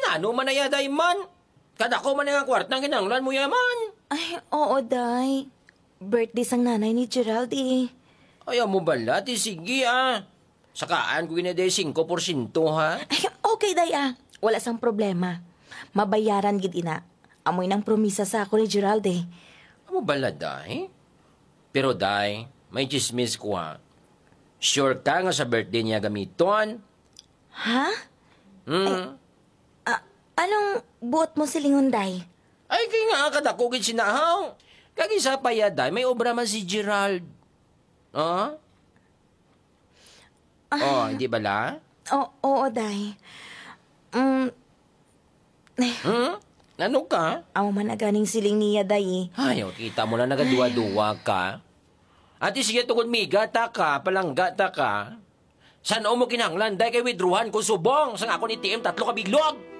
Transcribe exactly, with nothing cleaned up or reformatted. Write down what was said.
Ano man na yaday man? Kada ko man nga kwartang kinanglan mo yaman. Ay, oo, day. Birthday sang nanay ni Gerald eh. Ayaw mo bala, ti sige ah. Sakaan ko ginaday five percent ha? Ay, okay, day ah. Wala sang problema. Mabayaran gid ina. Amoy nang promisa sa ako ni Gerald eh. Amo bala, day? Pero day, may chismis ko ha. Sure ka nga sa birthday niya gamiton? Ha? Hmm? Ah, anong buot mo silingon, day? Ay, kaya nga kadakugin sinahaw. Kagisa pa yaday, may obra man si Gerald. Oh? Oh, hindi bala? Oo, oo, day. Um, Hmm? Ano ka? amo man na ganing siling niya, day eh. Ay, oh, kita mo na nagaduwa-duwa ka. Ati sige tungkol migata ka, palanggata ka. Saan mo kinanglan? Dahil kay withdrawhan ko subong. Sang ako ni T M tatlo ka biglog.